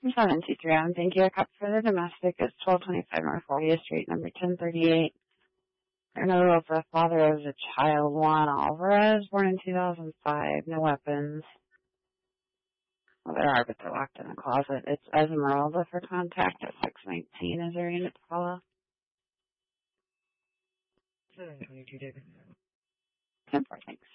723 thank you. A cup for the domestic is 1225 North 40th Street, number 1038. Another for the father of the child, Juan Alvarez, born in 2005. No weapons. Well, there are, but they're locked in the closet. It's Esmeralda for contact at 619. Is there a unit to follow? 722, David. 10-4, thanks.